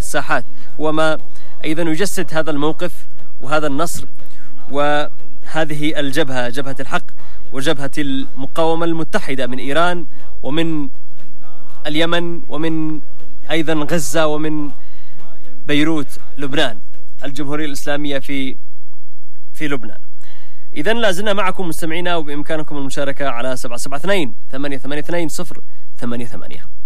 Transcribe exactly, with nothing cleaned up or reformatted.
الساحات، وما أيضا يجسد هذا الموقف وهذا النصر وهذه الجبهة، جبهة الحق وجبهة المقاومة المتحدة من إيران ومن اليمن ومن أيضا غزة ومن بيروت لبنان، الجمهورية الإسلامية في في لبنان. إذن لازلنا معكم مستمعينا، وبإمكانكم المشاركة على سبعة سبعة اثنين ثمانية ثمانية اثنين صفر ثمانية ثمانية.